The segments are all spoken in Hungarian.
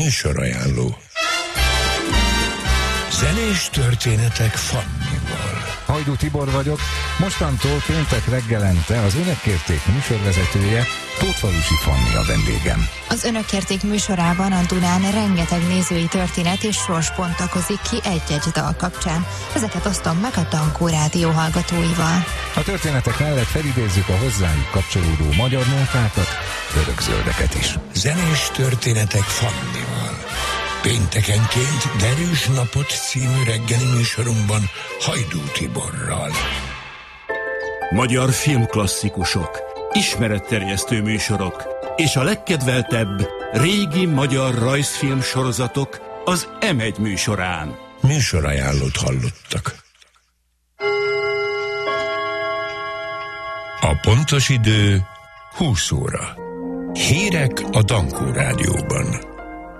Műsorajánló. Zenés történetek Fannival. Hajdú Tibor vagyok, mostantól péntek reggelente az Önök kérték műsorvezetője, Tótfalusi Fanni a vendégem. Az Önök kérték műsorában a Dunán rengeteg nézői történet és sors bontakozik ki egy-egy dal kapcsán. Ezeket osztom meg a Tankó Rádió hallgatóival. A történetek mellett felidézzük a hozzájuk kapcsolódó magyar nótákat, örökzöldeket is. Zenés történetek Fannival. Péntekenként Derűs napot című reggeli műsorunkban Hajdú Tiborral. Magyar filmklasszikusok, ismeretterjesztő műsorok és a legkedveltebb régi magyar rajzfilm sorozatok az M1 műsorán. Műsorajánlót hallottak. A pontos idő 20 óra. Hírek a Tankó Rádióban.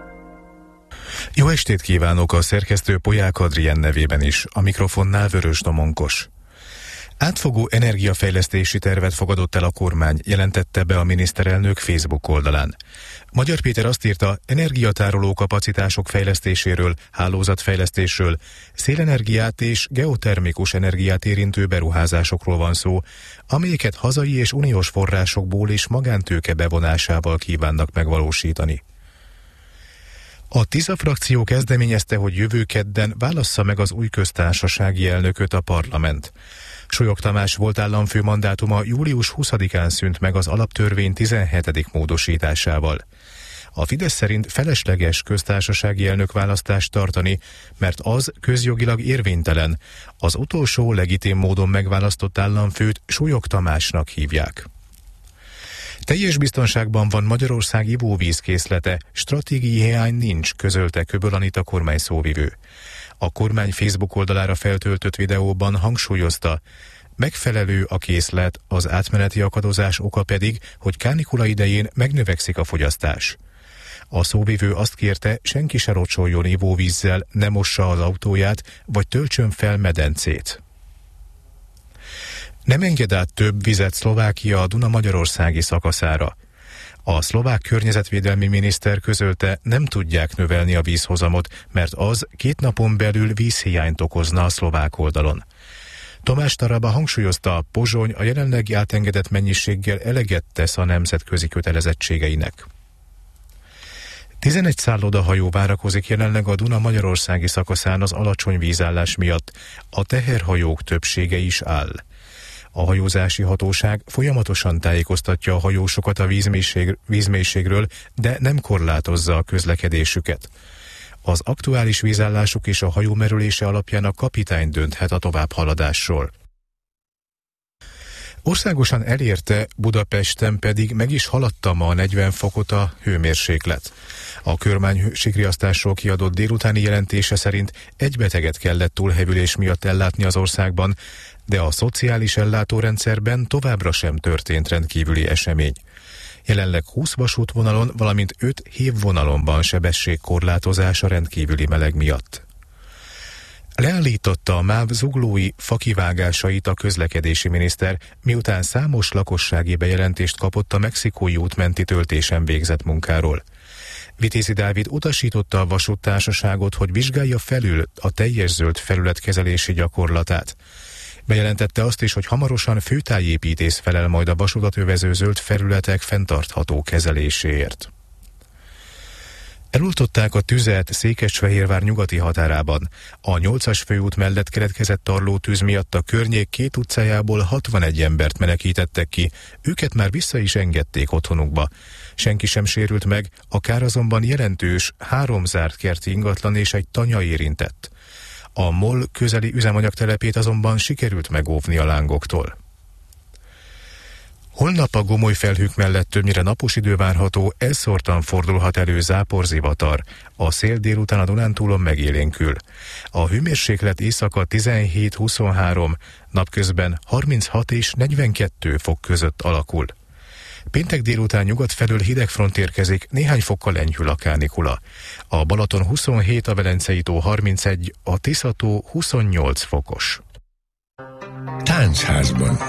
Jó estét kívánok a szerkesztő Polyák Adrien nevében is, a mikrofonnál Vörös Domonkos. Átfogó energiafejlesztési tervet fogadott el a kormány, jelentette be a miniszterelnök Facebook oldalán. Magyar Péter azt írta, energiatároló kapacitások fejlesztéséről, hálózatfejlesztésről, szélenergiát és geotermikus energiát érintő beruházásokról van szó, amelyeket hazai és uniós forrásokból és magántőke bevonásával kívánnak megvalósítani. A TISA frakció kezdeményezte, hogy jövő kedden válassza meg az új köztársasági elnököt a parlament. Solyog Tamás volt államfő mandátuma július 20-án szűnt meg az alaptörvény 17. módosításával. A Fidesz szerint felesleges köztársasági elnökválasztást tartani, mert az közjogilag érvénytelen. Az utolsó legitim módon megválasztott államfőt Solyog Tamásnak hívják. Teljes biztonságban van Magyarország ivóvízkészlete, stratégiai hiány nincs, közölte Köböl Anita kormány szóvivő. A kormány Facebook oldalára feltöltött videóban hangsúlyozta, megfelelő a készlet, az átmeneti akadozás oka pedig, hogy kánikula idején megnövekszik a fogyasztás. A szóvivő azt kérte, senki se rocsoljon ivóvízzel, ne mossa az autóját, vagy töltsön fel medencét. Nem enged át több vizet Szlovákia a Duna-magyarországi szakaszára. A szlovák környezetvédelmi miniszter közölte, nem tudják növelni a vízhozamot, mert az 2 napon belül vízhiányt okozna a szlovák oldalon. Tomás Taraba hangsúlyozta, Pozsony a jelenlegi átengedett mennyiséggel eleget tesz a nemzetközi kötelezettségeinek. 11 szállodahajó várakozik jelenleg a Duna-magyarországi szakaszán az alacsony vízállás miatt, a teherhajók többsége is áll. A hajózási hatóság folyamatosan tájékoztatja a hajósokat a vízmélységről, de nem korlátozza a közlekedésüket. Az aktuális vízállásuk és a hajó merülése alapján a kapitány dönthet a továbbhaladásról. Országosan elérte, Budapesten pedig meg is haladta ma a 40 fokot a hőmérséklet. A kormány hőségriasztásról kiadott délutáni jelentése szerint egy beteget kellett túlhevülés miatt ellátni az országban, de a szociális ellátórendszerben továbbra sem történt rendkívüli esemény. Jelenleg 20 vasútvonalon, valamint 5 hévvonalon van sebességkorlátozás a rendkívüli meleg miatt. Leállította a MÁV zuglói fakivágásait a közlekedési miniszter, miután számos lakossági bejelentést kapott a Mexikói út menti töltésen végzett munkáról. Vitézi Dávid utasította a vasúttársaságot, hogy vizsgálja felül a teljes zöld felület kezelési gyakorlatát. Bejelentette azt is, hogy hamarosan főtájépítész felel majd a vasutat övező zöld felületek fenntartható kezeléséért. Eloltották a tüzet Székesfehérvár nyugati határában. A 8-as főút mellett keletkezett tarló tűz miatt a környék 2 utcájából 61 embert menekítettek ki, őket már vissza is engedték otthonukba. Senki sem sérült meg, a kár azonban jelentős, 3 zárt kerti ingatlan és egy tanya érintett. A MOL közeli üzemanyagtelepét azonban sikerült megóvni a lángoktól. Holnap a gomoly felhők mellett többnyire napos idő várható, elszórtan fordulhat elő záporzivatar. A szél délután a Dunántúlon megélénkül. A hőmérséklet éjszaka 17-23, napközben 36 és 42 fok között alakul. Péntek délután nyugat felől hidegfront érkezik, néhány fokkal enyhül a kánikula. A Balaton 27, a Velencei tó 31, a Tisza-tó 28 fokos. Táncházban.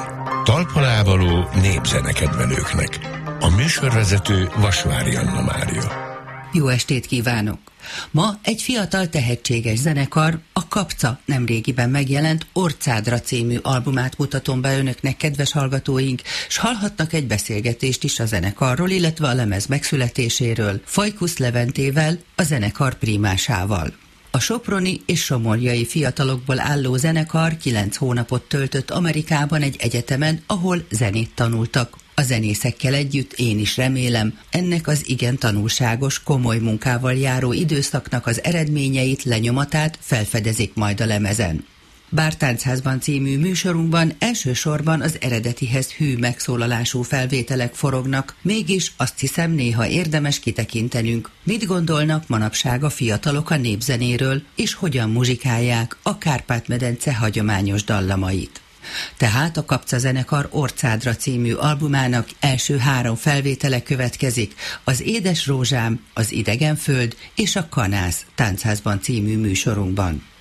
Talpalávaló népzenekedvelőknek. A műsorvezető Vasvári Anna Mária. Jó estét kívánok! Ma egy fiatal tehetséges zenekar, a Kapca nemrégiben megjelent Orcádra című albumát mutatom be önöknek, kedves hallgatóink, s hallhatnak egy beszélgetést is a zenekarról, illetve a lemez megszületéséről, Fajkusz Leventével, a zenekar prímásával. A soproni és somorjai fiatalokból álló zenekar 9 hónapot töltött Amerikában egy egyetemen, ahol zenét tanultak. A zenészekkel együtt én is remélem, ennek az igen tanulságos, komoly munkával járó időszaknak az eredményeit, lenyomatát felfedezik majd a lemezen. Bár Táncházban című műsorunkban elsősorban az eredetihez hű megszólalású felvételek forognak, mégis azt hiszem néha érdemes kitekintenünk, mit gondolnak manapság a fiatalok a népzenéről, és hogyan muzsikálják a Kárpát-medence hagyományos dallamait. Tehát a Kapca zenekar Orcádra című albumának első 3 felvétele következik, az Édes Rózsám, az Idegen Föld és a Kanász Táncházban című műsorunkban.